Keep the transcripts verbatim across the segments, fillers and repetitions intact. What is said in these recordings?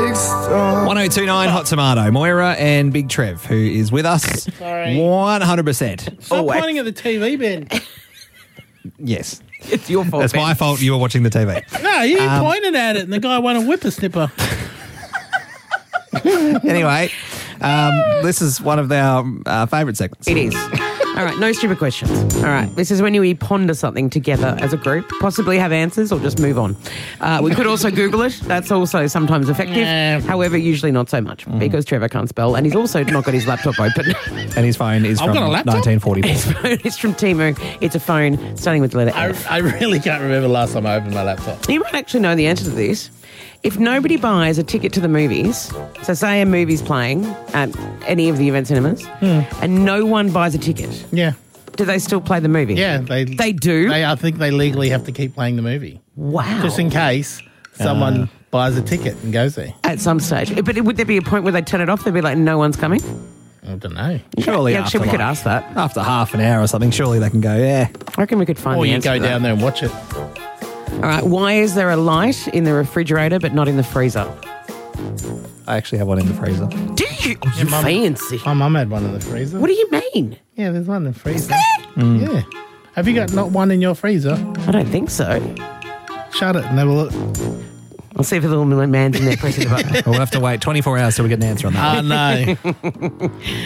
one oh two nine Hot Tomato. Moira and Big Trev, who is with us. Sorry. one hundred percent. Stop Always. pointing at the T V, Ben. Yes. It's your fault. That's Ben. my fault. You were watching the T V. No, you Um, pointed at it and the guy won a whippersnipper. Anyway, um, this is one of our uh, favourite segments. It is. All right, no stupid questions. All right, this is when you ponder something together as a group, possibly have answers or just move on. Uh, we could also Google it. That's also sometimes effective. Yeah. However, usually not so much because Trevor can't spell and he's also not got his laptop open. And his phone is I've from got a laptop? nineteen forty-four. His phone is from Temu. It's a phone starting with the letter I, F. I really can't remember the last time I opened my laptop. You might actually know the answer to this. If nobody buys a ticket to the movies, so say a movie's playing at any of the event cinemas, and no one buys a ticket, Yeah. do they still play the movie? Yeah, they They do? They, I think they legally have to keep playing the movie. Wow. Just in case someone buys a ticket and goes there. At some stage. But would there be a point where they turn it off? They'd be like, no one's coming? I don't know. Surely Yeah, after, actually, we could like, ask that. after half an hour or something, surely they can go, yeah. I reckon we could find Or the you answer go to that. down there and watch it. All right, why is there a light in the refrigerator but not in the freezer? I actually have one in the freezer. Do you? Oh, you Mum- fancy. My mum had one in the freezer. What do you mean? Yeah, there's one in the freezer. Yeah. Have you got not one in your freezer? I don't think so. Shut it and have a look. I'll see if the little man's in there pressing the button. We'll have to wait twenty-four hours till we get an answer on that. Oh,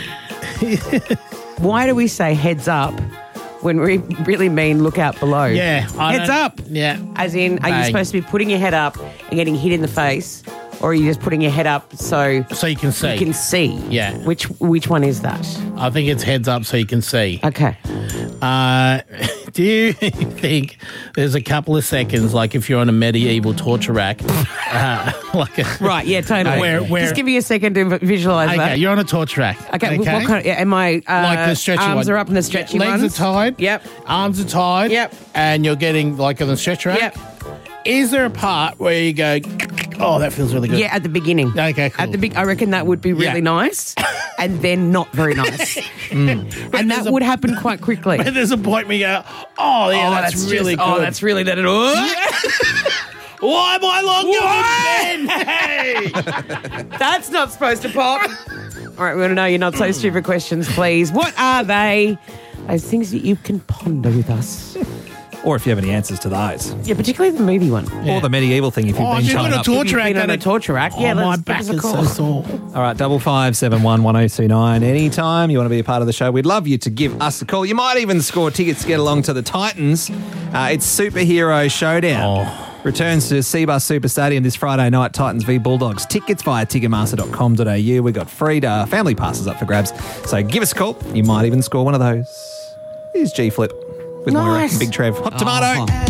no. Why do we say heads up when we really mean look out below? Yeah. I Heads don't- up. Yeah. As in, are you Bang. supposed to be putting your head up and getting hit in the face? Or are you just putting your head up so So you can see. you can see? Yeah. Which which one is that? I think it's heads up so you can see. Okay. Uh, do you think there's a couple of seconds, like if you're on a medieval torture rack, uh, like a, Right, yeah, totally. Where- where- Just give me a second to visualise okay, that. you're on a torture rack. Okay, what kind of, yeah, am I, uh, Like the stretchy arms one. are up and the stretchy Legs ones? are tied. Yep. Arms are tied. Yep. And you're getting like on the stretcher rack. Yep. Is there a part where you go, oh, that feels really good? Yeah, at the beginning. Okay, cool. At the big, I reckon that would be really Yeah. nice, and then not very nice, and that there's a- would happen quite quickly. But there's a point where you go, oh, yeah, Oh, that's, really just- good. Oh, that's really that. Why am I longer than Ben? Hey! That's not supposed to pop. All right, we want to know your not so stupid questions, please. What are they? Those things that you can ponder with us. Or if you have any answers to those. Yeah, particularly the movie one. Or the medieval thing if you've Oh, been if you've tied got a up. torture If you've rack. been on then a it- torture rack. Oh, Yeah, my let's give back us is a so call. sore. All right, double five seven one one zero two nine. Anytime you want to be a part of the show, we'd love you to give us a call. You might even score tickets to get along to the Titans. Uh, it's Superhero Showdown. Oh. Returns to Seabus Super Stadium this Friday night. Titans v Bulldogs. Tickets via ticketmaster dot com dot a u. We've got free uh, family passes up for grabs. So give us a call. You might even score one of those. Here's G Flip with Moira Nice. and Big Trev. Hot Tomato.